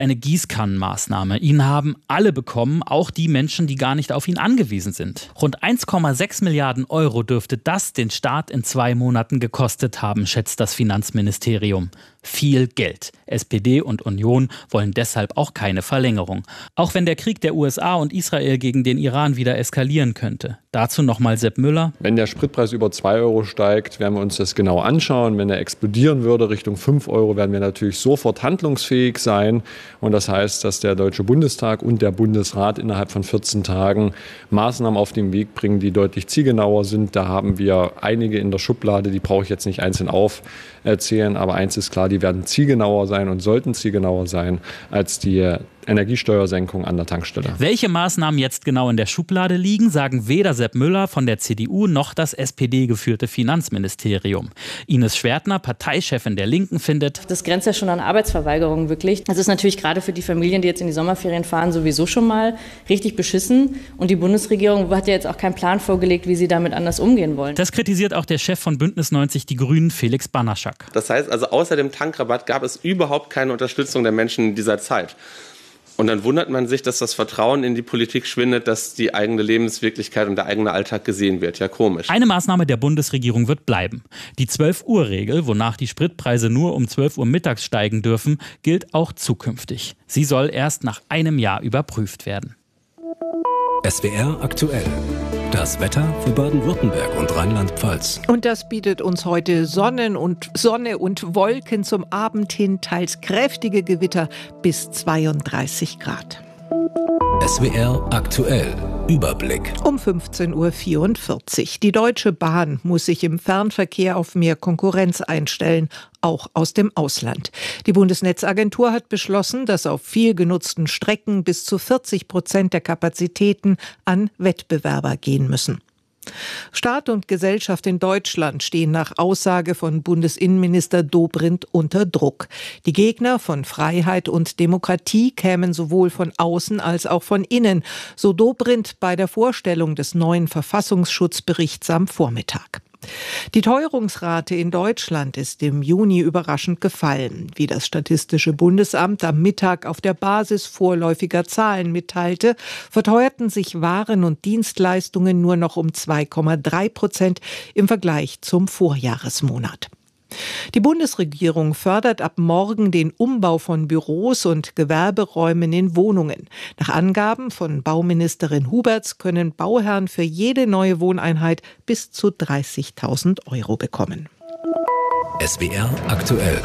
eine Gießkannenmaßnahme. Ihn haben alle bekommen, auch die Menschen, die gar nicht auf ihn angewiesen sind. Rund 1,6 Milliarden Euro dürfte das den Staat in 2 Monaten gekostet haben, schätzt das Finanzministerium. Viel Geld. SPD und Union wollen deshalb auch keine Verlängerung. Auch wenn der Krieg der USA und Israel gegen den Iran wieder eskalieren könnte. Dazu nochmal Sepp Müller. Wenn der Spritpreis über 2 Euro steigt, werden wir uns das genau anschauen. Wenn er explodieren würde Richtung 5 Euro, werden wir natürlich sofort handlungsfähig sein. Und das heißt, dass der Deutsche Bundestag und der Bundesrat innerhalb von 14 Tagen Maßnahmen auf den Weg bringen, die deutlich zielgenauer sind. Da haben wir einige in der Schublade, die brauche ich jetzt nicht einzeln aufzählen. Aber eins ist klar, die werden zielgenauer sein und sollten zielgenauer sein als die Energiesteuersenkung an der Tankstelle. Welche Maßnahmen jetzt genau in der Schublade liegen, sagen weder Sepp Müller von der CDU noch das SPD-geführte Finanzministerium. Ines Schwertner, Parteichefin der Linken, findet: Das grenzt ja schon an Arbeitsverweigerung wirklich. Das ist natürlich gerade für die Familien, die jetzt in die Sommerferien fahren, sowieso schon mal richtig beschissen. Und die Bundesregierung hat ja jetzt auch keinen Plan vorgelegt, wie sie damit anders umgehen wollen. Das kritisiert auch der Chef von Bündnis 90 Die Grünen, Felix Banaschak. Das heißt also, außer dem Tankrabatt gab es überhaupt keine Unterstützung der Menschen in dieser Zeit. Und dann wundert man sich, dass das Vertrauen in die Politik schwindet, dass die eigene Lebenswirklichkeit und der eigene Alltag gesehen wird. Ja, komisch. Eine Maßnahme der Bundesregierung wird bleiben. Die 12-Uhr-Regel, wonach die Spritpreise nur um 12 Uhr mittags steigen dürfen, gilt auch zukünftig. Sie soll erst nach einem Jahr überprüft werden. SWR aktuell. Das Wetter für Baden-Württemberg und Rheinland-Pfalz. Und das bietet uns heute Sonne und Wolken zum Abend hin, teils kräftige Gewitter bis 32 Grad. SWR aktuell. Überblick. Um 15.44 Uhr. Die Deutsche Bahn muss sich im Fernverkehr auf mehr Konkurrenz einstellen, auch aus dem Ausland. Die Bundesnetzagentur hat beschlossen, dass auf viel genutzten Strecken bis zu 40% der Kapazitäten an Wettbewerber gehen müssen. Staat und Gesellschaft in Deutschland stehen nach Aussage von Bundesinnenminister Dobrindt unter Druck. Die Gegner von Freiheit und Demokratie kämen sowohl von außen als auch von innen, so Dobrindt bei der Vorstellung des neuen Verfassungsschutzberichts am Vormittag. Die Teuerungsrate in Deutschland ist im Juni überraschend gefallen. Wie das Statistische Bundesamt am Mittag auf der Basis vorläufiger Zahlen mitteilte, verteuerten sich Waren und Dienstleistungen nur noch um 2,3% im Vergleich zum Vorjahresmonat. Die Bundesregierung fördert ab morgen den Umbau von Büros und Gewerberäumen in Wohnungen. Nach Angaben von Bauministerin Huberts können Bauherren für jede neue Wohneinheit bis zu 30.000 Euro bekommen. SWR aktuell.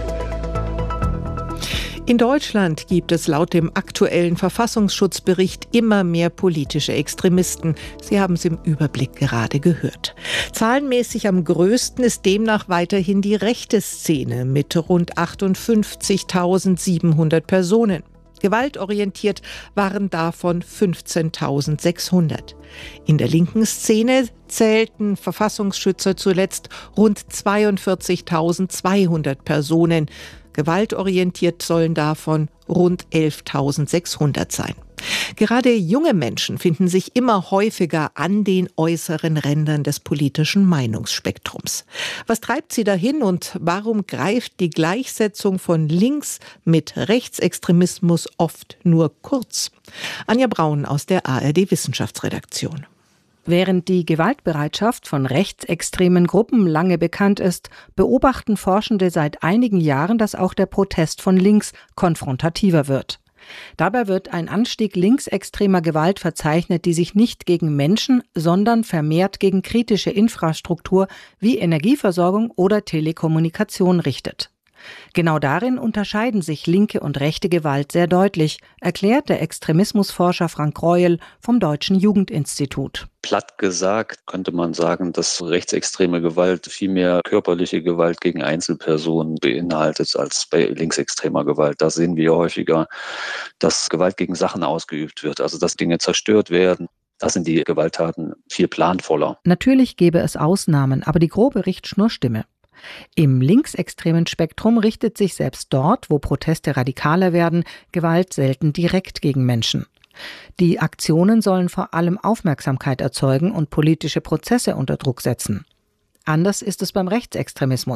In Deutschland gibt es laut dem aktuellen Verfassungsschutzbericht immer mehr politische Extremisten. Sie haben es im Überblick gerade gehört. Zahlenmäßig am größten ist demnach weiterhin die rechte Szene mit rund 58.700 Personen. Gewaltorientiert waren davon 15.600. In der linken Szene zählten Verfassungsschützer zuletzt rund 42.200 Personen. Gewaltorientiert sollen davon rund 11.600 sein. Gerade junge Menschen finden sich immer häufiger an den äußeren Rändern des politischen Meinungsspektrums. Was treibt sie dahin und warum greift die Gleichsetzung von Links mit Rechtsextremismus oft nur kurz? Anja Braun aus der ARD Wissenschaftsredaktion. Während die Gewaltbereitschaft von rechtsextremen Gruppen lange bekannt ist, beobachten Forschende seit einigen Jahren, dass auch der Protest von links konfrontativer wird. Dabei wird ein Anstieg linksextremer Gewalt verzeichnet, die sich nicht gegen Menschen, sondern vermehrt gegen kritische Infrastruktur wie Energieversorgung oder Telekommunikation richtet. Genau darin unterscheiden sich linke und rechte Gewalt sehr deutlich, erklärt der Extremismusforscher Frank Reuel vom Deutschen Jugendinstitut. Platt gesagt könnte man sagen, dass rechtsextreme Gewalt viel mehr körperliche Gewalt gegen Einzelpersonen beinhaltet als bei linksextremer Gewalt. Da sehen wir häufiger, dass Gewalt gegen Sachen ausgeübt wird, also dass Dinge zerstört werden. Da sind die Gewalttaten viel planvoller. Natürlich gäbe es Ausnahmen, aber die grobe Richtschnur stimme. Im linksextremen Spektrum richtet sich selbst dort, wo Proteste radikaler werden, Gewalt selten direkt gegen Menschen. Die Aktionen sollen vor allem Aufmerksamkeit erzeugen und politische Prozesse unter Druck setzen. Anders ist es beim Rechtsextremismus.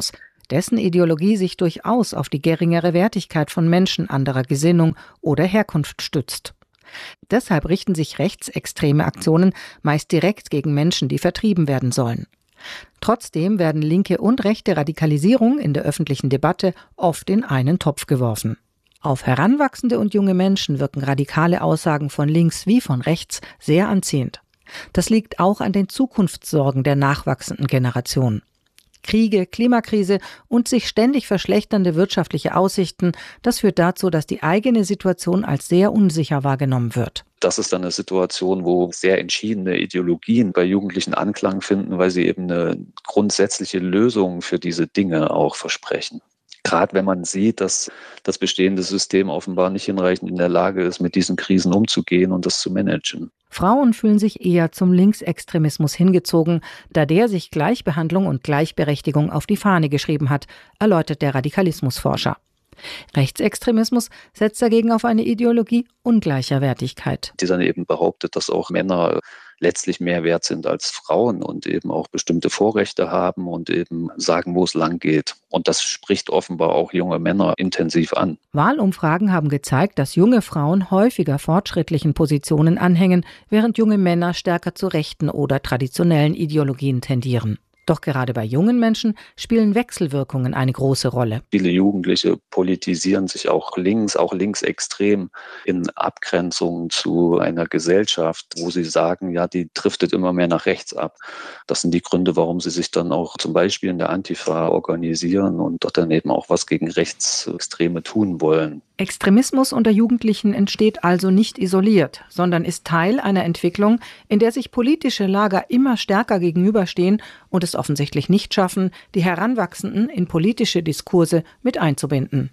dessen Ideologie sich durchaus auf die geringere Wertigkeit von Menschen anderer Gesinnung oder Herkunft stützt. Deshalb richten sich rechtsextreme Aktionen meist direkt gegen Menschen, die vertrieben werden sollen. Trotzdem werden linke und rechte Radikalisierung in der öffentlichen Debatte oft in einen Topf geworfen. Auf heranwachsende und junge Menschen wirken radikale Aussagen von links wie von rechts sehr anziehend. Das liegt auch an den Zukunftssorgen der nachwachsenden Generation. Kriege, Klimakrise und sich ständig verschlechternde wirtschaftliche Aussichten, das führt dazu, dass die eigene Situation als sehr unsicher wahrgenommen wird. Das ist dann eine Situation, wo sehr entschiedene Ideologien bei Jugendlichen Anklang finden, weil sie eben eine grundsätzliche Lösung für diese Dinge auch versprechen. Gerade wenn man sieht, dass das bestehende System offenbar nicht hinreichend in der Lage ist, mit diesen Krisen umzugehen und das zu managen. Frauen fühlen sich eher zum Linksextremismus hingezogen, da der sich Gleichbehandlung und Gleichberechtigung auf die Fahne geschrieben hat, erläutert der Radikalismusforscher. Rechtsextremismus setzt dagegen auf eine Ideologie ungleicher Wertigkeit. Die dann eben behauptet, dass auch Männer letztlich mehr wert sind als Frauen und eben auch bestimmte Vorrechte haben und eben sagen, wo es lang geht. Und das spricht offenbar auch junge Männer intensiv an. Wahlumfragen haben gezeigt, dass junge Frauen häufiger fortschrittlichen Positionen anhängen, während junge Männer stärker zu rechten oder traditionellen Ideologien tendieren. Doch gerade bei jungen Menschen spielen Wechselwirkungen eine große Rolle. Viele Jugendliche politisieren sich auch linksextrem in Abgrenzung zu einer Gesellschaft, wo sie sagen, ja, die driftet immer mehr nach rechts ab. Das sind die Gründe, warum sie sich dann auch zum Beispiel in der Antifa organisieren und dort dann eben auch was gegen Rechtsextreme tun wollen. Extremismus unter Jugendlichen entsteht also nicht isoliert, sondern ist Teil einer Entwicklung, in der sich politische Lager immer stärker gegenüberstehen und es offensichtlich nicht schaffen, die Heranwachsenden in politische Diskurse mit einzubinden.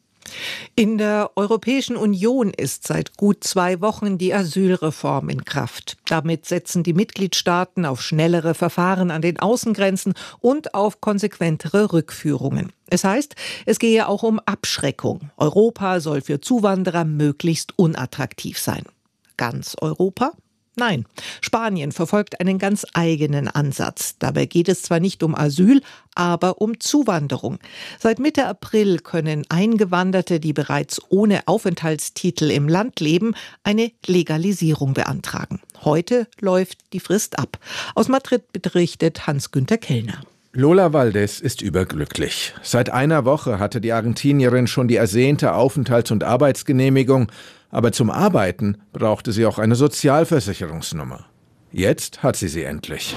In der Europäischen Union ist seit gut 2 Wochen die Asylreform in Kraft. Damit setzen die Mitgliedstaaten auf schnellere Verfahren an den Außengrenzen und auf konsequentere Rückführungen. Es heißt, es gehe auch um Abschreckung. Europa soll für Zuwanderer möglichst unattraktiv sein. Ganz Europa? Nein, Spanien verfolgt einen ganz eigenen Ansatz. Dabei geht es zwar nicht um Asyl, aber um Zuwanderung. Seit Mitte April können Eingewanderte, die bereits ohne Aufenthaltstitel im Land leben, eine Legalisierung beantragen. Heute läuft die Frist ab. Aus Madrid berichtet Hans-Günther Kellner. Lola Valdés ist überglücklich. Seit einer Woche hatte die Argentinierin schon die ersehnte Aufenthalts- und Arbeitsgenehmigung, aber zum Arbeiten brauchte sie auch eine Sozialversicherungsnummer. Jetzt hat sie endlich.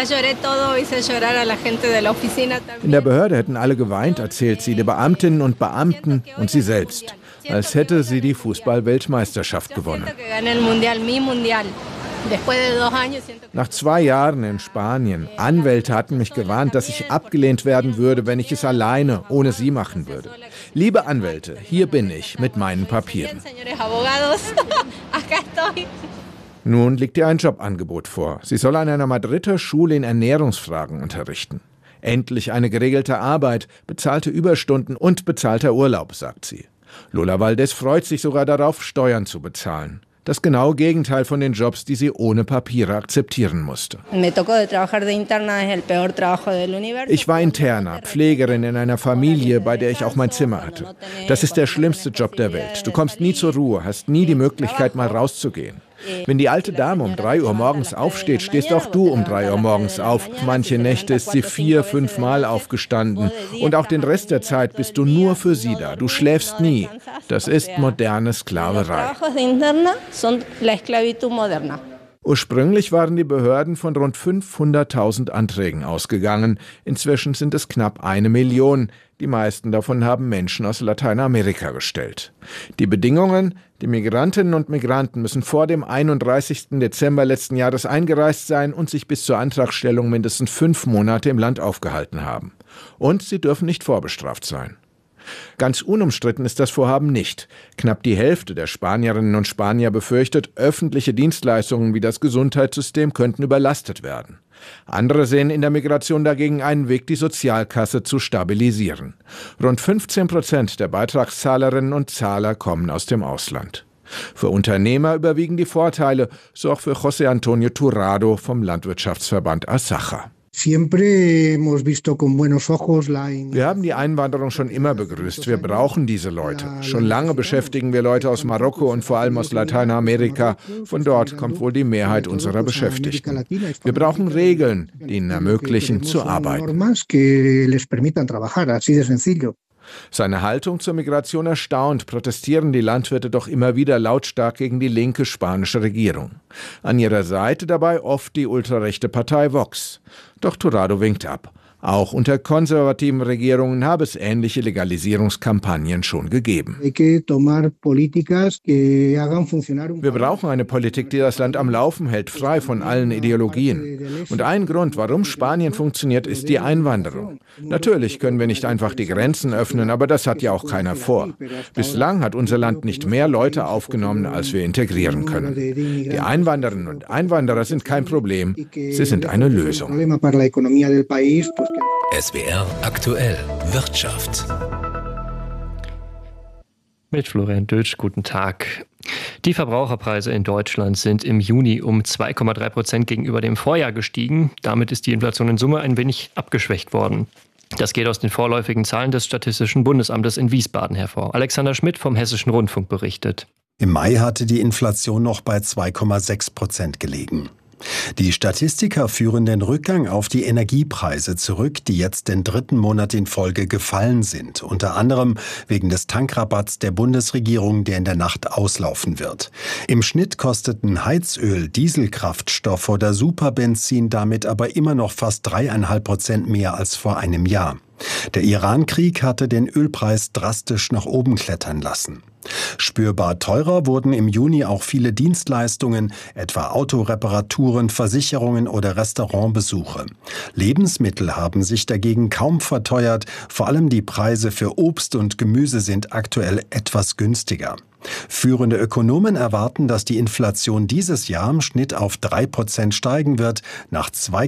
In der Behörde hätten alle geweint, erzählt sie, die Beamtinnen und Beamten und sie selbst, als hätte sie die Fußball-Weltmeisterschaft gewonnen. Nach 2 Jahren in Spanien, Anwälte hatten mich gewarnt, dass ich abgelehnt werden würde, wenn ich es alleine, ohne sie machen würde. Liebe Anwälte, hier bin ich mit meinen Papieren. Nun liegt ihr ein Jobangebot vor. Sie soll an einer Madrider Schule in Ernährungsfragen unterrichten. Endlich eine geregelte Arbeit, bezahlte Überstunden und bezahlter Urlaub, sagt sie. Lola Valdés freut sich sogar darauf, Steuern zu bezahlen. Das genaue Gegenteil von den Jobs, die sie ohne Papiere akzeptieren musste. Ich war Interna, Pflegerin in einer Familie, bei der ich auch mein Zimmer hatte. Das ist der schlimmste Job der Welt. Du kommst nie zur Ruhe, hast nie die Möglichkeit, mal rauszugehen. Wenn die alte Dame um 3 Uhr morgens aufsteht, stehst auch du um 3 Uhr morgens auf. Manche Nächte ist sie 4, 5 Mal aufgestanden. Und auch den Rest der Zeit bist du nur für sie da. Du schläfst nie. Das ist moderne Sklaverei. Ursprünglich waren die Behörden von rund 500.000 Anträgen ausgegangen. Inzwischen sind es knapp 1 Million. Die meisten davon haben Menschen aus Lateinamerika gestellt. Die Bedingungen: Die Migrantinnen und Migranten müssen vor dem 31. Dezember letzten Jahres eingereist sein und sich bis zur Antragstellung mindestens 5 Monate im Land aufgehalten haben. Und sie dürfen nicht vorbestraft sein. Ganz unumstritten ist das Vorhaben nicht. Knapp die Hälfte der Spanierinnen und Spanier befürchtet, öffentliche Dienstleistungen wie das Gesundheitssystem könnten überlastet werden. Andere sehen in der Migration dagegen einen Weg, die Sozialkasse zu stabilisieren. Rund 15% der Beitragszahlerinnen und Zahler kommen aus dem Ausland. Für Unternehmer überwiegen die Vorteile, so auch für José Antonio Turrado vom Landwirtschaftsverband Asaja. Wir haben die Einwanderung schon immer begrüßt. Wir brauchen diese Leute. Schon lange beschäftigen wir Leute aus Marokko und vor allem aus Lateinamerika. Von dort kommt wohl die Mehrheit unserer Beschäftigten. Wir brauchen Regeln, die ihnen ermöglichen, zu arbeiten. Seine Haltung zur Migration erstaunt, protestieren die Landwirte doch immer wieder lautstark gegen die linke spanische Regierung. An ihrer Seite dabei oft die ultrarechte Partei Vox. Doch Turado winkt ab. Auch unter konservativen Regierungen habe es ähnliche Legalisierungskampagnen schon gegeben. Wir brauchen eine Politik, die das Land am Laufen hält, frei von allen Ideologien. Und ein Grund, warum Spanien funktioniert, ist die Einwanderung. Natürlich können wir nicht einfach die Grenzen öffnen, aber das hat ja auch keiner vor. Bislang hat unser Land nicht mehr Leute aufgenommen, als wir integrieren können. Die Einwanderinnen und Einwanderer sind kein Problem, sie sind eine Lösung. SWR aktuell Wirtschaft. Mit Florian Dötsch, guten Tag. Die Verbraucherpreise in Deutschland sind im Juni um 2,3% gegenüber dem Vorjahr gestiegen. Damit ist die Inflation in Summe ein wenig abgeschwächt worden. Das geht aus den vorläufigen Zahlen des Statistischen Bundesamtes in Wiesbaden hervor. Alexander Schmidt vom Hessischen Rundfunk berichtet. Im Mai hatte die Inflation noch bei 2,6% gelegen. Die Statistiker führen den Rückgang auf die Energiepreise zurück, die jetzt den dritten Monat in Folge gefallen sind. Unter anderem wegen des Tankrabatts der Bundesregierung, der in der Nacht auslaufen wird. Im Schnitt kosteten Heizöl, Dieselkraftstoff oder Superbenzin damit aber immer noch fast 3,5% mehr als vor einem Jahr. Der Iran-Krieg hatte den Ölpreis drastisch nach oben klettern lassen. Spürbar teurer wurden im Juni auch viele Dienstleistungen, etwa Autoreparaturen, Versicherungen oder Restaurantbesuche. Lebensmittel haben sich dagegen kaum verteuert, vor allem die Preise für Obst und Gemüse sind aktuell etwas günstiger. Führende Ökonomen erwarten, dass die Inflation dieses Jahr im Schnitt auf 3% steigen wird, nach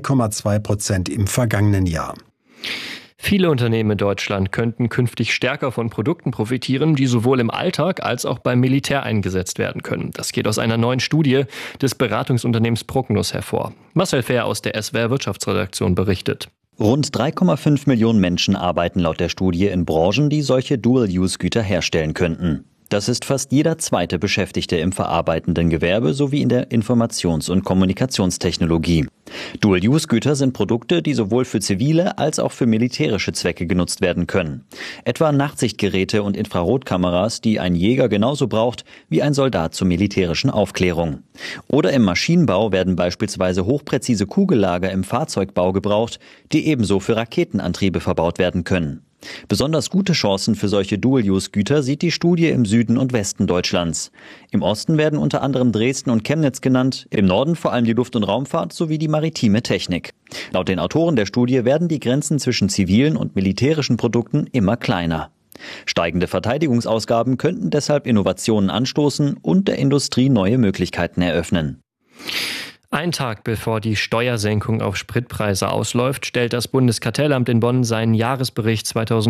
2,2% im vergangenen Jahr. Viele Unternehmen in Deutschland könnten künftig stärker von Produkten profitieren, die sowohl im Alltag als auch beim Militär eingesetzt werden können. Das geht aus einer neuen Studie des Beratungsunternehmens Prognos hervor. Marcel Fehr aus der SWR Wirtschaftsredaktion berichtet. Rund 3,5 Millionen Menschen arbeiten laut der Studie in Branchen, die solche Dual-Use-Güter herstellen könnten. Das ist fast jeder zweite Beschäftigte im verarbeitenden Gewerbe sowie in der Informations- und Kommunikationstechnologie. Dual-Use-Güter sind Produkte, die sowohl für zivile als auch für militärische Zwecke genutzt werden können. Etwa Nachtsichtgeräte und Infrarotkameras, die ein Jäger genauso braucht wie ein Soldat zur militärischen Aufklärung. Oder im Maschinenbau werden beispielsweise hochpräzise Kugellager im Fahrzeugbau gebraucht, die ebenso für Raketenantriebe verbaut werden können. Besonders gute Chancen für solche Dual-Use-Güter sieht die Studie im Süden und Westen Deutschlands. Im Osten werden unter anderem Dresden und Chemnitz genannt, im Norden vor allem die Luft- und Raumfahrt sowie die maritime Technik. Laut den Autoren der Studie werden die Grenzen zwischen zivilen und militärischen Produkten immer kleiner. Steigende Verteidigungsausgaben könnten deshalb Innovationen anstoßen und der Industrie neue Möglichkeiten eröffnen. Ein Tag bevor die Steuersenkung auf Spritpreise ausläuft, stellt das Bundeskartellamt in Bonn seinen Jahresbericht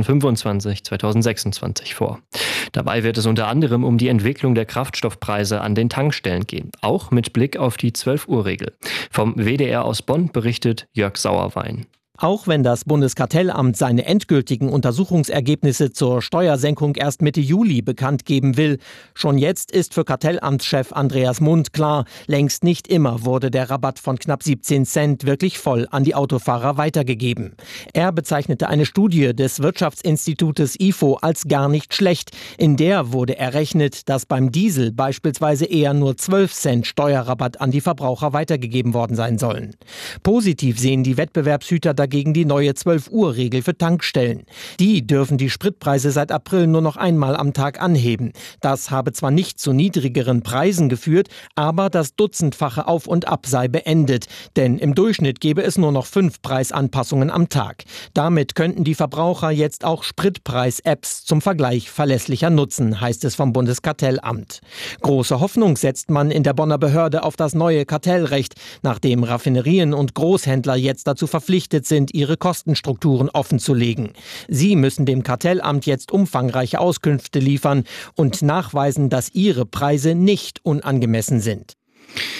2025-2026 vor. Dabei wird es unter anderem um die Entwicklung der Kraftstoffpreise an den Tankstellen gehen, auch mit Blick auf die 12-Uhr-Regel. Vom WDR aus Bonn berichtet Jörg Sauerwein. Auch wenn das Bundeskartellamt seine endgültigen Untersuchungsergebnisse zur Steuersenkung erst Mitte Juli bekannt geben will, schon jetzt ist für Kartellamtschef Andreas Mund klar, längst nicht immer wurde der Rabatt von knapp 17 Cent wirklich voll an die Autofahrer weitergegeben. Er bezeichnete eine Studie des Wirtschaftsinstitutes IFO als gar nicht schlecht. In der wurde errechnet, dass beim Diesel beispielsweise eher nur 12 Cent Steuerrabatt an die Verbraucher weitergegeben worden sein sollen. Positiv sehen die Wettbewerbshüter dagegen die neue 12-Uhr-Regel für Tankstellen. Die dürfen die Spritpreise seit April nur noch einmal am Tag anheben. Das habe zwar nicht zu niedrigeren Preisen geführt, aber das dutzendfache Auf und Ab sei beendet. Denn im Durchschnitt gebe es nur noch 5 Preisanpassungen am Tag. Damit könnten die Verbraucher jetzt auch Spritpreis-Apps zum Vergleich verlässlicher nutzen, heißt es vom Bundeskartellamt. Große Hoffnung setzt man in der Bonner Behörde auf das neue Kartellrecht, nachdem Raffinerien und Großhändler jetzt dazu verpflichtet sind, ihre Kostenstrukturen offenzulegen. Sie müssen dem Kartellamt jetzt umfangreiche Auskünfte liefern und nachweisen, dass ihre Preise nicht unangemessen sind.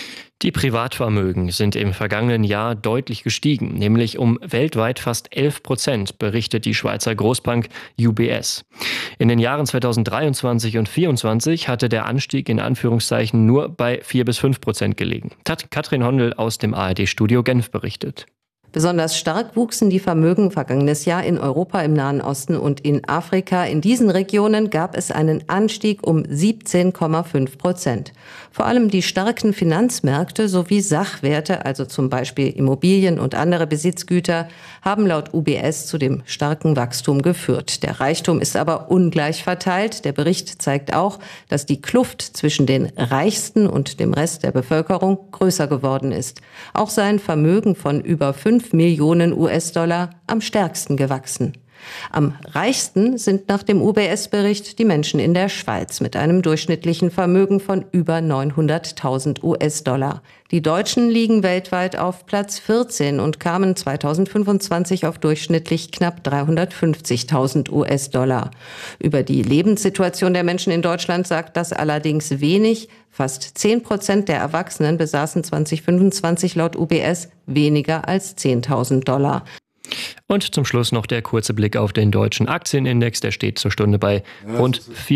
Die Privatvermögen sind im vergangenen Jahr deutlich gestiegen, nämlich um weltweit fast 11%, berichtet die Schweizer Großbank UBS. In den Jahren 2023 und 2024 hatte der Anstieg in Anführungszeichen nur bei 4-5% gelegen. Katrin Hondel aus dem ARD-Studio Genf berichtet. Besonders stark wuchsen die Vermögen vergangenes Jahr in Europa, im Nahen Osten und in Afrika. In diesen Regionen gab es einen Anstieg um 17,5%. Vor allem die starken Finanzmärkte sowie Sachwerte, also zum Beispiel Immobilien und andere Besitzgüter, haben laut UBS zu dem starken Wachstum geführt. Der Reichtum ist aber ungleich verteilt. Der Bericht zeigt auch, dass die Kluft zwischen den Reichsten und dem Rest der Bevölkerung größer geworden ist. Auch sein Vermögen von über 5 Millionen US-Dollar am stärksten gewachsen. Am reichsten sind nach dem UBS-Bericht die Menschen in der Schweiz mit einem durchschnittlichen Vermögen von über 900.000 US-Dollar. Die Deutschen liegen weltweit auf Platz 14 und kamen 2025 auf durchschnittlich knapp 350.000 US-Dollar. Über die Lebenssituation der Menschen in Deutschland sagt das allerdings wenig. Fast 10% der Erwachsenen besaßen 2025 laut UBS weniger als 10.000 Dollar. Und zum Schluss noch der kurze Blick auf den deutschen Aktienindex. Der steht zur Stunde bei rund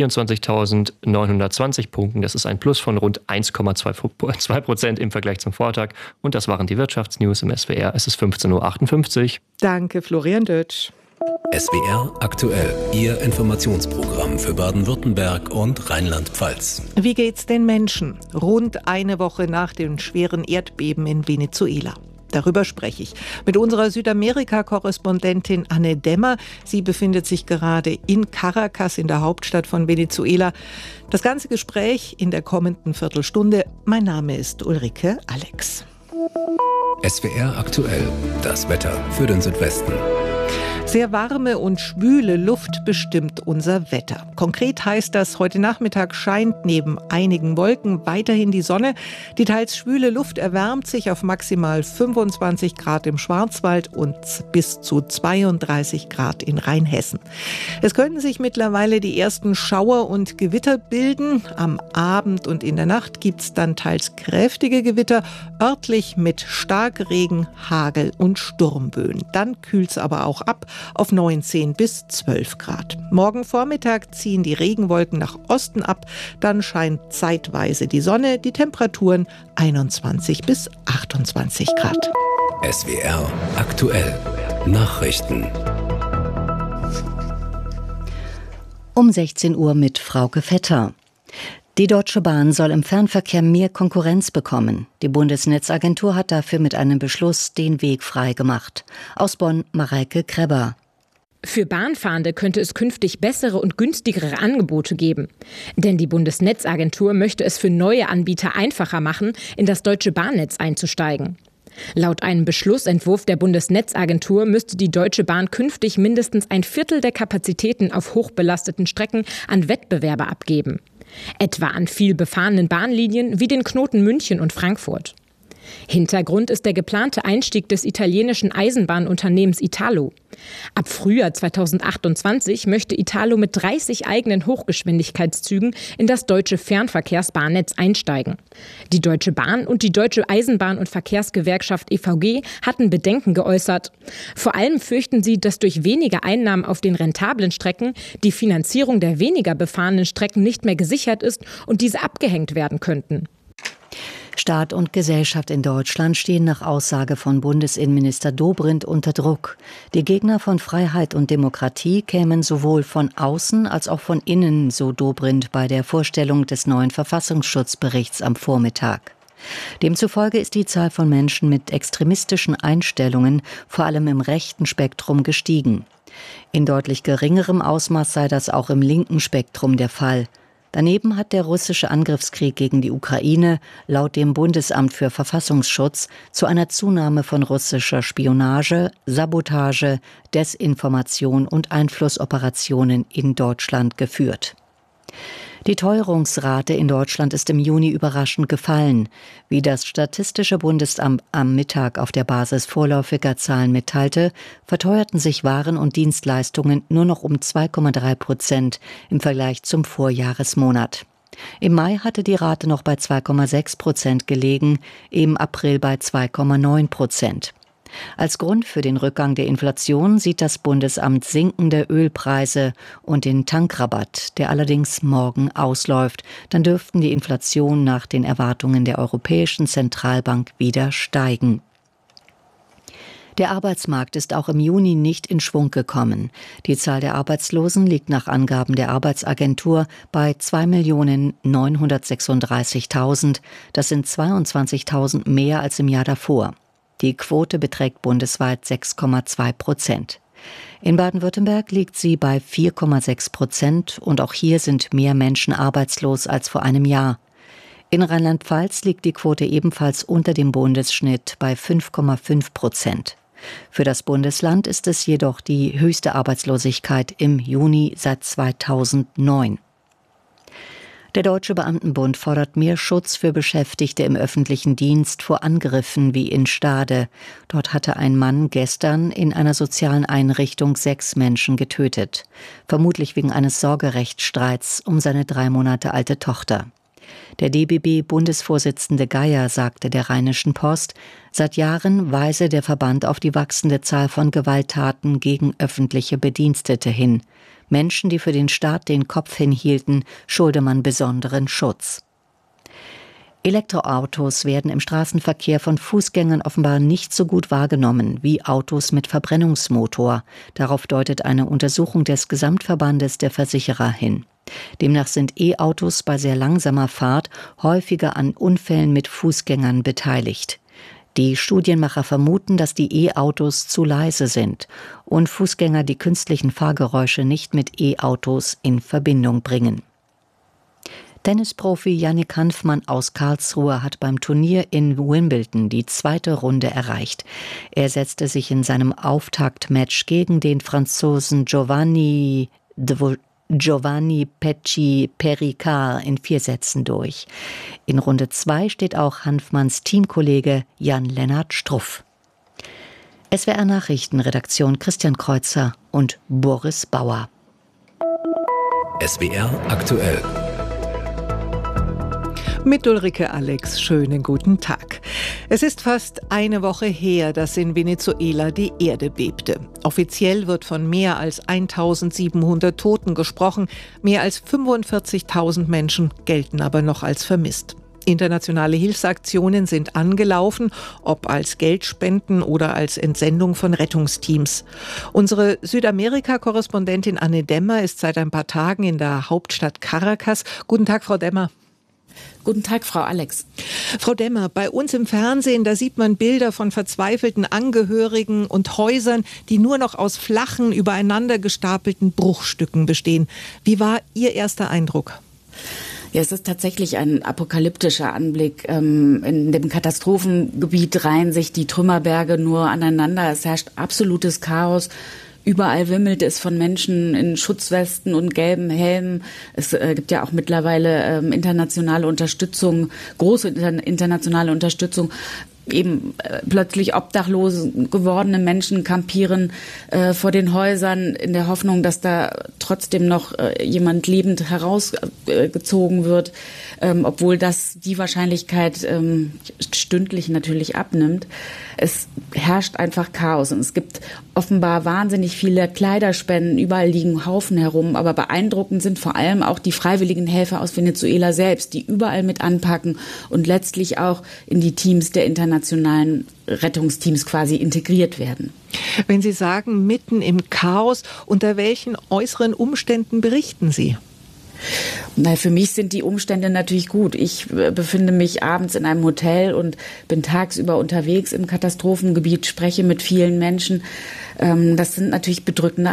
24.920 Punkten. Das ist ein Plus von rund 1,2% im Vergleich zum Vortag. Und das waren die Wirtschaftsnews im SWR. Es ist 15.58 Uhr. Danke, Florian Dötsch. SWR aktuell, Ihr Informationsprogramm für Baden-Württemberg und Rheinland-Pfalz. Wie geht's den Menschen? Rund eine Woche nach dem schweren Erdbeben in Venezuela. Darüber spreche ich mit unserer Südamerika-Korrespondentin Anne Dämmer. Sie befindet sich gerade in Caracas, in der Hauptstadt von Venezuela. Das ganze Gespräch in der kommenden Viertelstunde. Mein Name ist Ulrike Alex. SWR aktuell, das Wetter für den Südwesten. Sehr warme und schwüle Luft bestimmt unser Wetter. Konkret heißt das, heute Nachmittag scheint neben einigen Wolken weiterhin die Sonne. Die teils schwüle Luft erwärmt sich auf maximal 25 Grad im Schwarzwald und bis zu 32 Grad in Rheinhessen. Es können sich mittlerweile die ersten Schauer und Gewitter bilden. Am Abend und in der Nacht gibt es dann teils kräftige Gewitter, örtlich mit Starkregen, Hagel und Sturmböen. Dann kühlt es aber auch ab auf 19 bis 12 Grad. Morgen Vormittag ziehen die Regenwolken nach Osten ab, dann scheint zeitweise die Sonne, die Temperaturen 21 bis 28 Grad. SWR aktuell, Nachrichten. Um 16 Uhr mit Frauke Vetter. Die Deutsche Bahn soll im Fernverkehr mehr Konkurrenz bekommen. Die Bundesnetzagentur hat dafür mit einem Beschluss den Weg frei gemacht. Aus Bonn Mareike Krebber. Für Bahnfahrende könnte es künftig bessere und günstigere Angebote geben. Denn die Bundesnetzagentur möchte es für neue Anbieter einfacher machen, in das deutsche Bahnnetz einzusteigen. Laut einem Beschlussentwurf der Bundesnetzagentur müsste die Deutsche Bahn künftig mindestens ein Viertel der Kapazitäten auf hochbelasteten Strecken an Wettbewerber abgeben. Etwa an viel befahrenen Bahnlinien wie den Knoten München und Frankfurt. Hintergrund ist der geplante Einstieg des italienischen Eisenbahnunternehmens Italo. Ab Frühjahr 2028 möchte Italo mit 30 eigenen Hochgeschwindigkeitszügen in das deutsche Fernverkehrsbahnnetz einsteigen. Die Deutsche Bahn und die Deutsche Eisenbahn- und Verkehrsgewerkschaft EVG hatten Bedenken geäußert. Vor allem fürchten sie, dass durch weniger Einnahmen auf den rentablen Strecken die Finanzierung der weniger befahrenen Strecken nicht mehr gesichert ist und diese abgehängt werden könnten. Staat und Gesellschaft in Deutschland stehen nach Aussage von Bundesinnenminister Dobrindt unter Druck. Die Gegner von Freiheit und Demokratie kämen sowohl von außen als auch von innen, so Dobrindt bei der Vorstellung des neuen Verfassungsschutzberichts am Vormittag. Demzufolge ist die Zahl von Menschen mit extremistischen Einstellungen vor allem im rechten Spektrum gestiegen. In deutlich geringerem Ausmaß sei das auch im linken Spektrum der Fall. Daneben hat der russische Angriffskrieg gegen die Ukraine laut dem Bundesamt für Verfassungsschutz zu einer Zunahme von russischer Spionage, Sabotage, Desinformation und Einflussoperationen in Deutschland geführt. Die Teuerungsrate in Deutschland ist im Juni überraschend gefallen. Wie das Statistische Bundesamt am Mittag auf der Basis vorläufiger Zahlen mitteilte, verteuerten sich Waren und Dienstleistungen nur noch um 2,3% im Vergleich zum Vorjahresmonat. Im Mai hatte die Rate noch bei 2,6% gelegen, im April bei 2,9%. Als Grund für den Rückgang der Inflation sieht das Bundesamt sinkende Ölpreise und den Tankrabatt, der allerdings morgen ausläuft. Dann dürften die Inflation nach den Erwartungen der Europäischen Zentralbank wieder steigen. Der Arbeitsmarkt ist auch im Juni nicht in Schwung gekommen. Die Zahl der Arbeitslosen liegt nach Angaben der Arbeitsagentur bei 2.936.000. Das sind 22.000 mehr als im Jahr davor. Die Quote beträgt bundesweit 6,2%. In Baden-Württemberg liegt sie bei 4,6% und auch hier sind mehr Menschen arbeitslos als vor einem Jahr. In Rheinland-Pfalz liegt die Quote ebenfalls unter dem Bundesschnitt bei 5,5%. Für das Bundesland ist es jedoch die höchste Arbeitslosigkeit im Juni seit 2009. Der Deutsche Beamtenbund fordert mehr Schutz für Beschäftigte im öffentlichen Dienst vor Angriffen wie in Stade. Dort hatte ein Mann gestern in einer sozialen Einrichtung 6 Menschen getötet. Vermutlich wegen eines Sorgerechtsstreits um seine 3 Monate alte Tochter. Der DBB-Bundesvorsitzende Geier sagte der Rheinischen Post, seit Jahren weise der Verband auf die wachsende Zahl von Gewalttaten gegen öffentliche Bedienstete hin. Menschen, die für den Staat den Kopf hinhielten, schulde man besonderen Schutz. Elektroautos werden im Straßenverkehr von Fußgängern offenbar nicht so gut wahrgenommen wie Autos mit Verbrennungsmotor. Darauf deutet eine Untersuchung des Gesamtverbandes der Versicherer hin. Demnach sind E-Autos bei sehr langsamer Fahrt häufiger an Unfällen mit Fußgängern beteiligt. Die Studienmacher vermuten, dass die E-Autos zu leise sind und Fußgänger die künstlichen Fahrgeräusche nicht mit E-Autos in Verbindung bringen. Tennisprofi Yannick Hanfmann aus Karlsruhe hat beim Turnier in Wimbledon die 2. Runde erreicht. Er setzte sich in seinem Auftaktmatch gegen den Franzosen Giovanni Pecci-Pericard in 4 Sätzen durch. In Runde 2 steht auch Hanfmanns Teamkollege Jan-Lennart Struff. SWR Nachrichtenredaktion Christian Kreuzer und Boris Bauer. SWR aktuell. Mit Ulrike Alex, schönen guten Tag. Es ist fast eine Woche her, dass in Venezuela die Erde bebte. Offiziell wird von mehr als 1.700 Toten gesprochen. Mehr als 45.000 Menschen gelten aber noch als vermisst. Internationale Hilfsaktionen sind angelaufen, ob als Geldspenden oder als Entsendung von Rettungsteams. Unsere Südamerika-Korrespondentin Anne Demmer ist seit ein paar Tagen in der Hauptstadt Caracas. Guten Tag, Frau Demmer. Guten Tag, Frau Alex. Frau Demmer, bei uns im Fernsehen, da sieht man Bilder von verzweifelten Angehörigen und Häusern, die nur noch aus flachen, übereinander gestapelten Bruchstücken bestehen. Wie war Ihr erster Eindruck? Ja, es ist tatsächlich ein apokalyptischer Anblick. In dem Katastrophengebiet reihen sich die Trümmerberge nur aneinander. Es herrscht absolutes Chaos. Überall wimmelt es von Menschen in Schutzwesten und gelben Helmen. Es gibt ja auch mittlerweile internationale Unterstützung, große internationale Unterstützung. Eben plötzlich obdachlose gewordene Menschen kampieren vor den Häusern in der Hoffnung, dass da trotzdem noch jemand lebend herausgezogen wird, obwohl das die Wahrscheinlichkeit stündlich natürlich abnimmt. Es herrscht einfach Chaos und es gibt offenbar wahnsinnig viele Kleiderspenden, überall liegen Haufen herum, aber beeindruckend sind vor allem auch die freiwilligen Helfer aus Venezuela selbst, die überall mit anpacken und letztlich auch in die Teams der internationalen Rettungsteams quasi integriert werden. Wenn Sie sagen, mitten im Chaos, unter welchen äußeren Umständen berichten Sie? Na, für mich sind die Umstände natürlich gut. Ich befinde mich abends in einem Hotel und bin tagsüber unterwegs im Katastrophengebiet, spreche mit vielen Menschen. Das sind natürlich bedrückende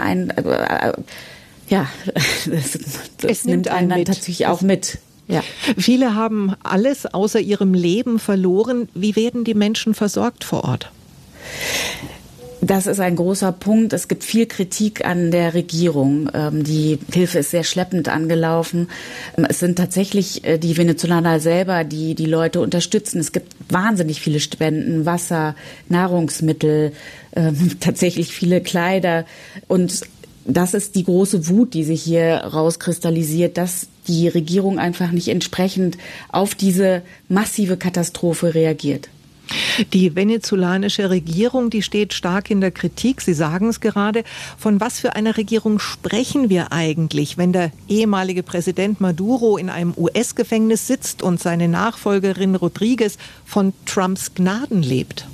das nimmt einen dann tatsächlich auch mit. Ja. Viele haben alles außer ihrem Leben verloren. Wie werden die Menschen versorgt vor Ort? Das ist ein großer Punkt. Es gibt viel Kritik an der Regierung. Die Hilfe ist sehr schleppend angelaufen. Es sind tatsächlich die Venezolaner selber, die die Leute unterstützen. Es gibt wahnsinnig viele Spenden, Wasser, Nahrungsmittel, tatsächlich viele Kleider. Und das ist die große Wut, die sich hier rauskristallisiert, dass die Regierung einfach nicht entsprechend auf diese massive Katastrophe reagiert. Die venezolanische Regierung, die steht stark in der Kritik. Sie sagen es gerade. Von was für einer Regierung sprechen wir eigentlich, wenn der ehemalige Präsident Maduro in einem US-Gefängnis sitzt und seine Nachfolgerin Rodriguez von Trumps Gnaden lebt?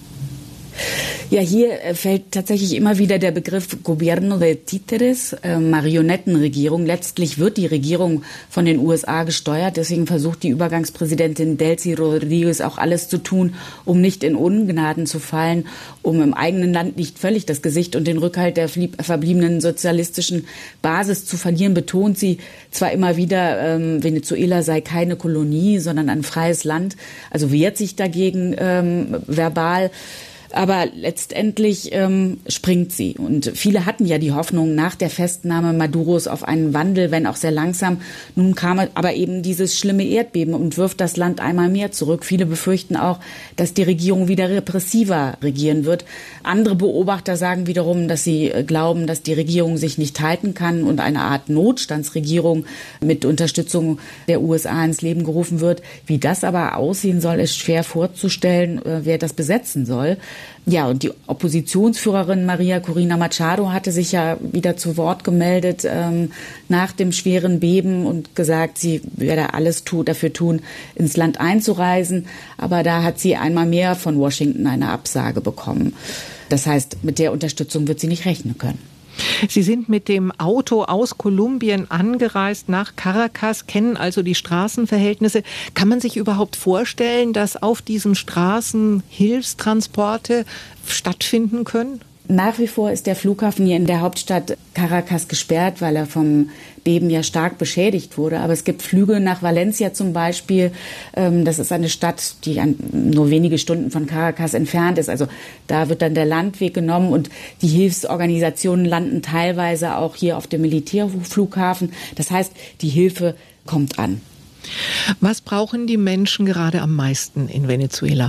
Ja, hier fällt tatsächlich immer wieder der Begriff Gobierno de Títeres, Marionettenregierung. Letztlich wird die Regierung von den USA gesteuert. Deswegen versucht die Übergangspräsidentin Delcy Rodriguez auch alles zu tun, um nicht in Ungnaden zu fallen, um im eigenen Land nicht völlig das Gesicht und den Rückhalt der verbliebenen sozialistischen Basis zu verlieren. Betont sie zwar immer wieder, Venezuela sei keine Kolonie, sondern ein freies Land. Also wehrt sich dagegen verbal. Aber letztendlich springt sie. Und viele hatten ja die Hoffnung nach der Festnahme Maduros auf einen Wandel, wenn auch sehr langsam. Nun kam aber eben dieses schlimme Erdbeben und wirft das Land einmal mehr zurück. Viele befürchten auch, dass die Regierung wieder repressiver regieren wird. Andere Beobachter sagen wiederum, dass sie glauben, dass die Regierung sich nicht halten kann und eine Art Notstandsregierung mit Unterstützung der USA ins Leben gerufen wird. Wie das aber aussehen soll, ist schwer vorzustellen, wer das besetzen soll. Ja, und die Oppositionsführerin Maria Corina Machado hatte sich ja wieder zu Wort gemeldet nach dem schweren Beben und gesagt, sie werde alles dafür tun, ins Land einzureisen. Aber da hat sie einmal mehr von Washington eine Absage bekommen. Das heißt, mit der Unterstützung wird sie nicht rechnen können. Sie sind mit dem Auto aus Kolumbien angereist nach Caracas, kennen also die Straßenverhältnisse. Kann man sich überhaupt vorstellen, dass auf diesen Straßen Hilfstransporte stattfinden können? Nach wie vor ist der Flughafen hier in der Hauptstadt Caracas gesperrt, weil er vom Beben ja stark beschädigt wurde. Aber es gibt Flüge nach Valencia zum Beispiel. Das ist eine Stadt, die nur wenige Stunden von Caracas entfernt ist. Also da wird dann der Landweg genommen und die Hilfsorganisationen landen teilweise auch hier auf dem Militärflughafen. Das heißt, die Hilfe kommt an. Was brauchen die Menschen gerade am meisten in Venezuela?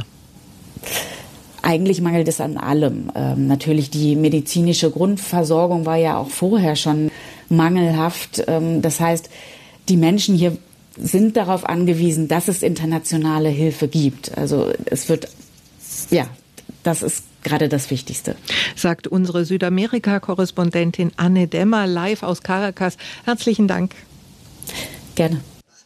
Eigentlich mangelt es an allem. Natürlich die medizinische Grundversorgung war ja auch vorher schon mangelhaft. Das heißt, die Menschen hier sind darauf angewiesen, dass es internationale Hilfe gibt. Also das ist gerade das Wichtigste. Sagt unsere Südamerika-Korrespondentin Anne Demmer live aus Caracas. Herzlichen Dank. Gerne.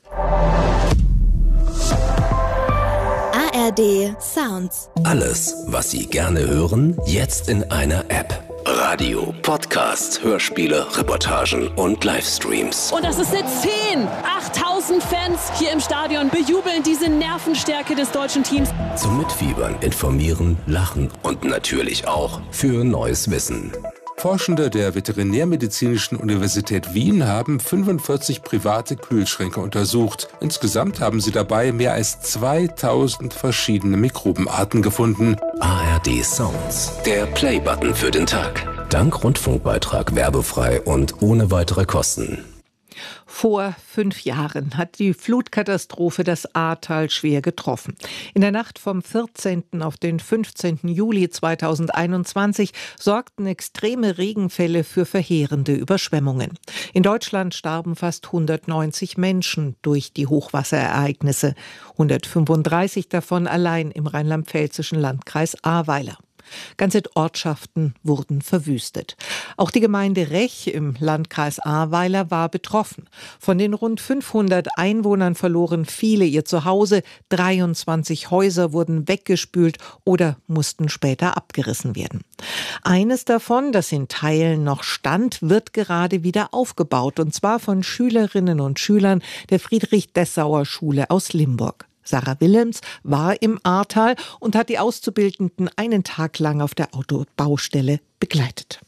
ARD Sounds. Alles, was Sie gerne hören, jetzt in einer App. Radio, Podcast, Hörspiele, Reportagen und Livestreams. Und das ist eine 10. 8000 Fans hier im Stadion bejubeln diese Nervenstärke des deutschen Teams. Zum Mitfiebern, Informieren, Lachen und natürlich auch für neues Wissen. Forschende der Veterinärmedizinischen Universität Wien haben 45 private Kühlschränke untersucht. Insgesamt haben sie dabei mehr als 2000 verschiedene Mikrobenarten gefunden. ARD Sounds, der Play-Button für den Tag. Dank Rundfunkbeitrag werbefrei und ohne weitere Kosten. Vor 5 Jahren hat die Flutkatastrophe das Ahrtal schwer getroffen. In der Nacht vom 14. auf den 15. Juli 2021 sorgten extreme Regenfälle für verheerende Überschwemmungen. In Deutschland starben fast 190 Menschen durch die Hochwasserereignisse, 135 davon allein im rheinland-pfälzischen Landkreis Ahrweiler. Ganze Ortschaften wurden verwüstet. Auch die Gemeinde Rech im Landkreis Ahrweiler war betroffen. Von den rund 500 Einwohnern verloren viele ihr Zuhause. 23 Häuser wurden weggespült oder mussten später abgerissen werden. Eines davon, das in Teilen noch stand, wird gerade wieder aufgebaut, und zwar von Schülerinnen und Schülern der Friedrich-Dessauer-Schule aus Limburg. Sarah Willems war im Ahrtal und hat die Auszubildenden einen Tag lang auf der Autobaustelle begleitet.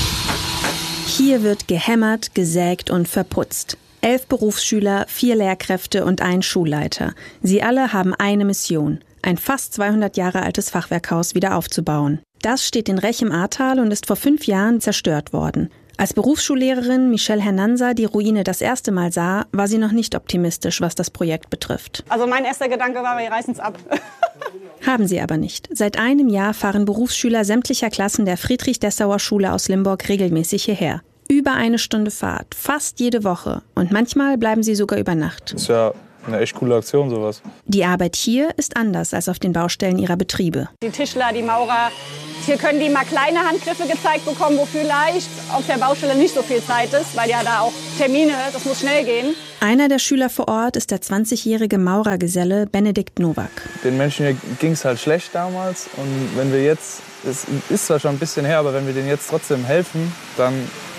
Hier wird gehämmert, gesägt und verputzt. 11 Berufsschüler, 4 Lehrkräfte und ein Schulleiter. Sie alle haben eine Mission: ein fast 200 Jahre altes Fachwerkhaus wieder aufzubauen. Das steht in Rech im Ahrtal und ist vor 5 Jahren zerstört worden. Als Berufsschullehrerin Michelle Hernanza die Ruine das erste Mal sah, war sie noch nicht optimistisch, was das Projekt betrifft. Also mein erster Gedanke war, wir reißen es ab. Haben sie aber nicht. Seit einem Jahr fahren Berufsschüler sämtlicher Klassen der Friedrich-Dessauer-Schule aus Limburg regelmäßig hierher. Über 1 Stunde Fahrt, fast jede Woche. Und manchmal bleiben sie sogar über Nacht. Das ist ja eine echt coole Aktion, sowas. Die Arbeit hier ist anders als auf den Baustellen ihrer Betriebe. Die Tischler, die Maurer, hier können die mal kleine Handgriffe gezeigt bekommen, wo vielleicht auf der Baustelle nicht so viel Zeit ist, weil ja da auch Termine, das muss schnell gehen. Einer der Schüler vor Ort ist der 20-jährige Maurergeselle Benedikt Nowak. Den Menschen hier ging es halt schlecht damals. Und wenn wir jetzt, es ist zwar schon ein bisschen her, aber wenn wir denen jetzt trotzdem helfen, dann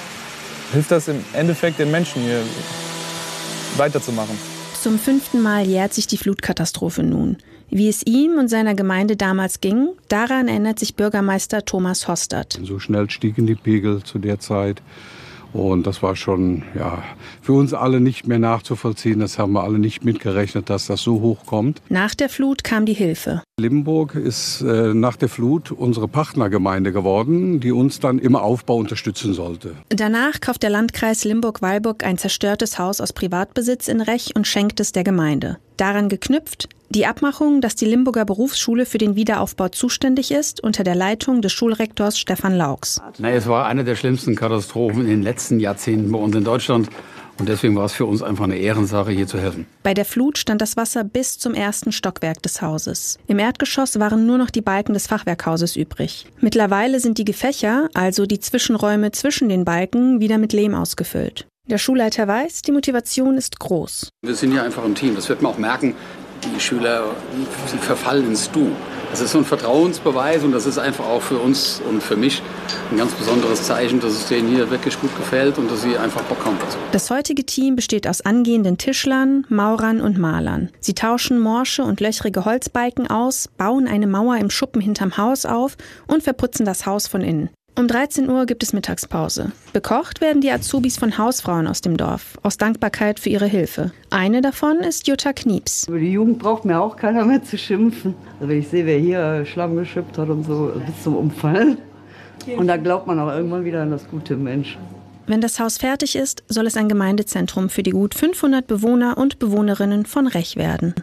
hilft das im Endeffekt den Menschen hier weiterzumachen. Zum 5. Mal jährt sich die Flutkatastrophe nun. Wie es ihm und seiner Gemeinde damals ging, daran erinnert sich Bürgermeister Thomas Hostert. So schnell stiegen die Pegel zu der Zeit. Und das war schon für uns alle nicht mehr nachzuvollziehen. Das haben wir alle nicht mitgerechnet, dass das so hoch kommt. Nach der Flut kam die Hilfe. Limburg ist nach der Flut unsere Partnergemeinde geworden, die uns dann im Aufbau unterstützen sollte. Danach kauft der Landkreis Limburg-Weilburg ein zerstörtes Haus aus Privatbesitz in Rech und schenkt es der Gemeinde. Daran geknüpft die Abmachung, dass die Limburger Berufsschule für den Wiederaufbau zuständig ist, unter der Leitung des Schulrektors Stefan Laux. Es war eine der schlimmsten Katastrophen in den letzten Jahrzehnten bei uns in Deutschland. Und deswegen war es für uns einfach eine Ehrensache, hier zu helfen. Bei der Flut stand das Wasser bis zum 1. Stockwerk des Hauses. Im Erdgeschoss waren nur noch die Balken des Fachwerkhauses übrig. Mittlerweile sind die Gefächer, also die Zwischenräume zwischen den Balken, wieder mit Lehm ausgefüllt. Der Schulleiter weiß, die Motivation ist groß. Wir sind ja einfach ein Team, das wird man auch merken. Die Schüler, sie verfallen ins Du. Das ist so ein Vertrauensbeweis und das ist einfach auch für uns und für mich ein ganz besonderes Zeichen, dass es denen hier wirklich gut gefällt und dass sie einfach Bock haben dazu. Das heutige Team besteht aus angehenden Tischlern, Maurern und Malern. Sie tauschen morsche und löchrige Holzbalken aus, bauen eine Mauer im Schuppen hinterm Haus auf und verputzen das Haus von innen. Um 13 Uhr gibt es Mittagspause. Bekocht werden die Azubis von Hausfrauen aus dem Dorf, aus Dankbarkeit für ihre Hilfe. Eine davon ist Jutta Knieps. Über die Jugend braucht mir auch keiner mehr zu schimpfen. Also wenn ich sehe, wer hier Schlamm geschippt hat und so, bis zum Umfallen. Und da glaubt man auch irgendwann wieder an das gute Mensch. Wenn das Haus fertig ist, soll es ein Gemeindezentrum für die gut 500 Bewohner und Bewohnerinnen von Rech werden.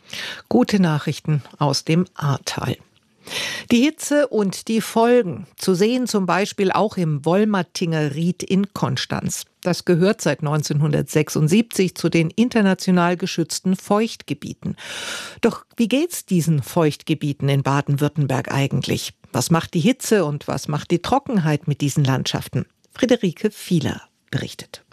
Gute Nachrichten aus dem Ahrtal. Die Hitze und die Folgen, zu sehen zum Beispiel auch im Wollmatinger Ried in Konstanz. Das gehört seit 1976 zu den international geschützten Feuchtgebieten. Doch wie geht's diesen Feuchtgebieten in Baden-Württemberg eigentlich? Was macht die Hitze und was macht die Trockenheit mit diesen Landschaften? Friederike Fieler berichtet.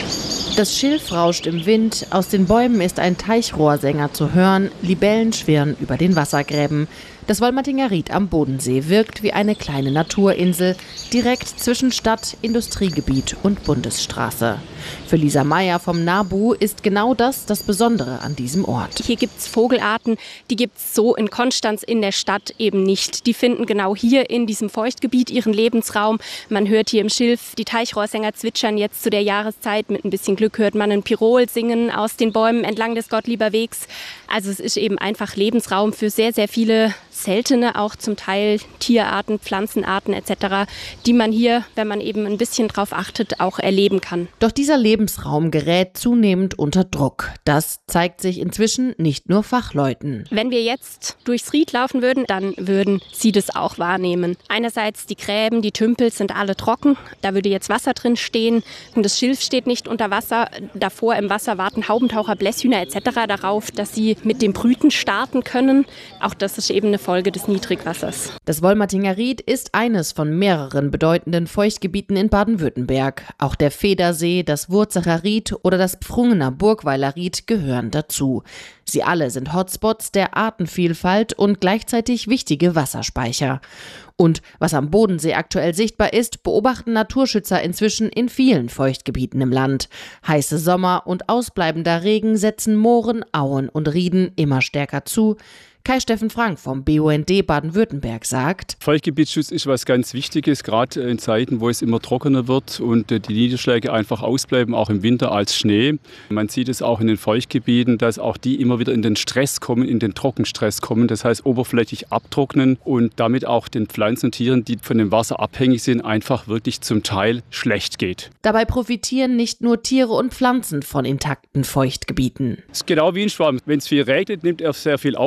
Das Schilf rauscht im Wind, aus den Bäumen ist ein Teichrohrsänger zu hören, Libellen schwirren über den Wassergräben. Das Wollmatinger Ried am Bodensee wirkt wie eine kleine Naturinsel, direkt zwischen Stadt, Industriegebiet und Bundesstraße. Für Lisa Meyer vom NABU ist genau das Besondere an diesem Ort. Hier gibt es Vogelarten, die gibt es so in Konstanz in der Stadt eben nicht. Die finden genau hier in diesem Feuchtgebiet ihren Lebensraum. Man hört hier im Schilf die Teichrohrsänger zwitschern jetzt zu der Jahreszeit. Mit ein bisschen Glück hört man ein Pirol singen aus den Bäumen entlang des Gottlieber Wegs. Also es ist eben einfach Lebensraum für sehr, sehr viele seltene, auch zum Teil Tierarten, Pflanzenarten etc., die man hier, wenn man eben ein bisschen drauf achtet, auch erleben kann. Doch dieser Lebensraum gerät zunehmend unter Druck. Das zeigt sich inzwischen nicht nur Fachleuten. Wenn wir jetzt durchs Ried laufen würden, dann würden Sie das auch wahrnehmen. Einerseits die Gräben, die Tümpel sind alle trocken. Da würde jetzt Wasser drin stehen und das Schilf steht nicht unter Wasser. Davor im Wasser warten Haubentaucher, Blässhühner etc. darauf, dass sie mit dem Brüten starten können. Auch das ist eben eine Folge des Niedrigwassers. Das Wollmatinger Ried ist eines von mehreren bedeutenden Feuchtgebieten in Baden-Württemberg. Auch der Federsee, das Wurzacher Ried oder das Pfrungener Burgweiler Ried gehören dazu. Sie alle sind Hotspots der Artenvielfalt und gleichzeitig wichtige Wasserspeicher. Und was am Bodensee aktuell sichtbar ist, beobachten Naturschützer inzwischen in vielen Feuchtgebieten im Land. Heiße Sommer und ausbleibender Regen setzen Mooren, Auen und Rieden immer stärker zu. Kai-Steffen Frank vom BUND Baden-Württemberg sagt: Feuchtgebietsschutz ist was ganz Wichtiges, gerade in Zeiten, wo es immer trockener wird und die Niederschläge einfach ausbleiben, auch im Winter als Schnee. Man sieht es auch in den Feuchtgebieten, dass auch die immer wieder in den Stress kommen, in den Trockenstress kommen. Das heißt, oberflächlich abtrocknen und damit auch den Pflanzen und Tieren, die von dem Wasser abhängig sind, einfach wirklich zum Teil schlecht geht. Dabei profitieren nicht nur Tiere und Pflanzen von intakten Feuchtgebieten. Es ist genau wie ein Schwamm. Wenn es viel regnet, nimmt er sehr viel auf. Wenn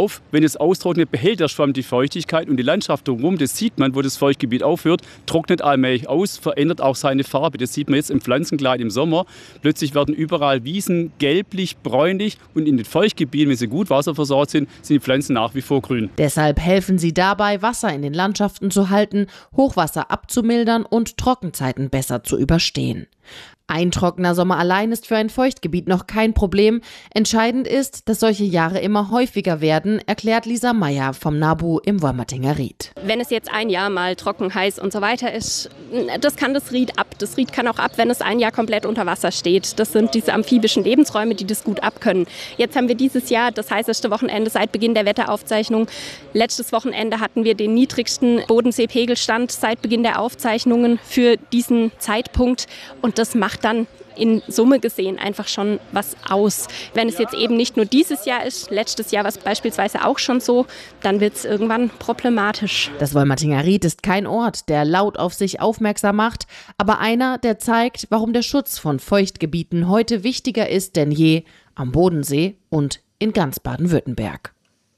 wenn es austrocknet, behält der Schwamm die Feuchtigkeit und die Landschaft drumherum, das sieht man, wo das Feuchtgebiet aufhört, trocknet allmählich aus, verändert auch seine Farbe. Das sieht man jetzt im Pflanzenkleid im Sommer. Plötzlich werden überall Wiesen gelblich, bräunlich und in den Feuchtgebieten, wenn sie gut wasserversorgt sind, sind die Pflanzen nach wie vor grün. Deshalb helfen sie dabei, Wasser in den Landschaften zu halten, Hochwasser abzumildern und Trockenzeiten besser zu überstehen. Ein trockener Sommer allein ist für ein Feuchtgebiet noch kein Problem. Entscheidend ist, dass solche Jahre immer häufiger werden, erklärt Lisa Meyer vom NABU im Wolmertinger Ried. Wenn es jetzt ein Jahr mal trocken, heiß und so weiter ist, das kann das Ried ab. Das Ried kann auch ab, wenn es ein Jahr komplett unter Wasser steht. Das sind diese amphibischen Lebensräume, die das gut abkönnen. Jetzt haben wir dieses Jahr das heißeste Wochenende seit Beginn der Wetteraufzeichnung. Letztes Wochenende hatten wir den niedrigsten Bodenseepegelstand seit Beginn der Aufzeichnungen für diesen Zeitpunkt. Und das macht dann in Summe gesehen einfach schon was aus. Wenn es jetzt eben nicht nur dieses Jahr ist, letztes Jahr war es beispielsweise auch schon so, dann wird es irgendwann problematisch. Das Wolmertinger Ried ist kein Ort, der laut auf sich aufmerksam macht, aber einer, der zeigt, warum der Schutz von Feuchtgebieten heute wichtiger ist denn je am Bodensee und in ganz Baden-Württemberg.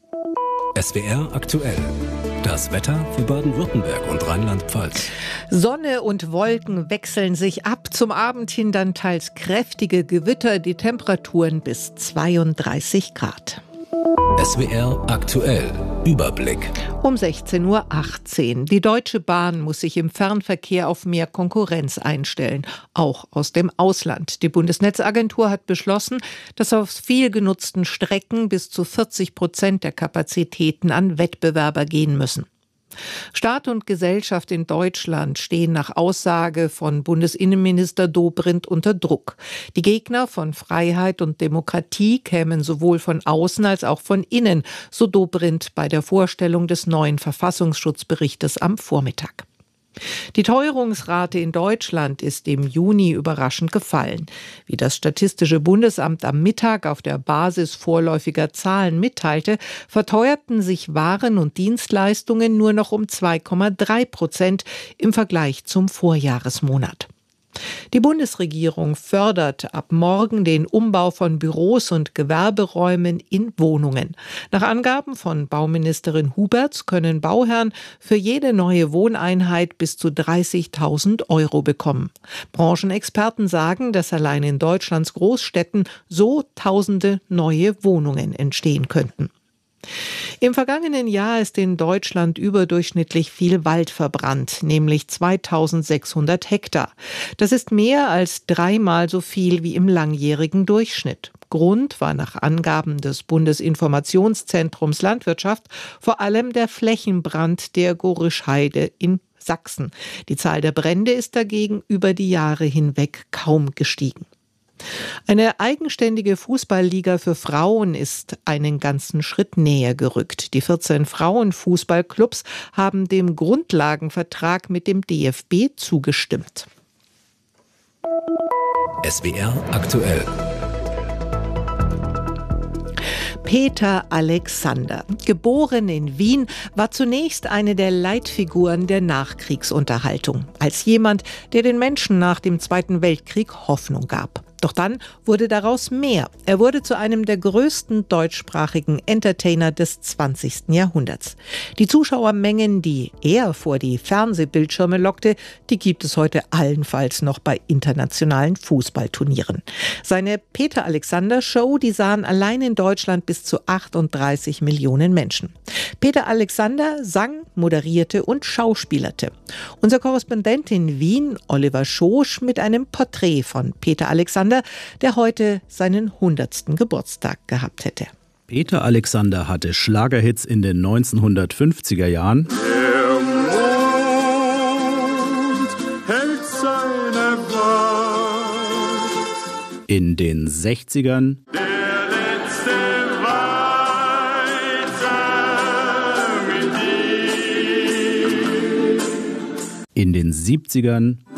SWR aktuell. Das Wetter für Baden-Württemberg und Rheinland-Pfalz. Sonne und Wolken wechseln sich ab. Zum Abend hin dann teils kräftige Gewitter, die Temperaturen bis 32 Grad. SWR aktuell. Überblick. Um 16:18 Uhr. Die Deutsche Bahn muss sich im Fernverkehr auf mehr Konkurrenz einstellen, auch aus dem Ausland. Die Bundesnetzagentur hat beschlossen, dass auf viel genutzten Strecken bis zu 40% der Kapazitäten an Wettbewerber gehen müssen. Staat und Gesellschaft in Deutschland stehen nach Aussage von Bundesinnenminister Dobrindt unter Druck. Die Gegner von Freiheit und Demokratie kämen sowohl von außen als auch von innen, so Dobrindt bei der Vorstellung des neuen Verfassungsschutzberichtes am Vormittag. Die Teuerungsrate in Deutschland ist im Juni überraschend gefallen. Wie das Statistische Bundesamt am Mittag auf der Basis vorläufiger Zahlen mitteilte, verteuerten sich Waren und Dienstleistungen nur noch um 2,3% im Vergleich zum Vorjahresmonat. Die Bundesregierung fördert ab morgen den Umbau von Büros und Gewerberäumen in Wohnungen. Nach Angaben von Bauministerin Huberts können Bauherren für jede neue Wohneinheit bis zu 30.000 € bekommen. Branchenexperten sagen, dass allein in Deutschlands Großstädten so tausende neue Wohnungen entstehen könnten. Im vergangenen Jahr ist in Deutschland überdurchschnittlich viel Wald verbrannt, nämlich 2600 Hektar. Das ist mehr als 3-mal so viel wie im langjährigen Durchschnitt. Grund war nach Angaben des Bundesinformationszentrums Landwirtschaft vor allem der Flächenbrand der Gorischheide in Sachsen. Die Zahl der Brände ist dagegen über die Jahre hinweg kaum gestiegen. Eine eigenständige Fußballliga für Frauen ist einen ganzen Schritt näher gerückt. Die 14 Frauenfußballclubs haben dem Grundlagenvertrag mit dem DFB zugestimmt. SWR aktuell. Peter Alexander, geboren in Wien, war zunächst eine der Leitfiguren der Nachkriegsunterhaltung. Als jemand, der den Menschen nach dem Zweiten Weltkrieg Hoffnung gab. Doch dann wurde daraus mehr. Er wurde zu einem der größten deutschsprachigen Entertainer des 20. Jahrhunderts. Die Zuschauermengen, die er vor die Fernsehbildschirme lockte, die gibt es heute allenfalls noch bei internationalen Fußballturnieren. Seine Peter Alexander Show, die sahen allein in Deutschland bis zu 38 Millionen Menschen. Peter Alexander sang, moderierte und schauspielerte. Unser Korrespondent in Wien, Oliver Schosch, mit einem Porträt von Peter Alexander, der heute seinen 100. Geburtstag gehabt hätte. Peter Alexander hatte Schlagerhits in den 1950er Jahren. Der Mond hält seine Wacht. In den 60ern. Der letzte Walzer mit dir. In den 70ern.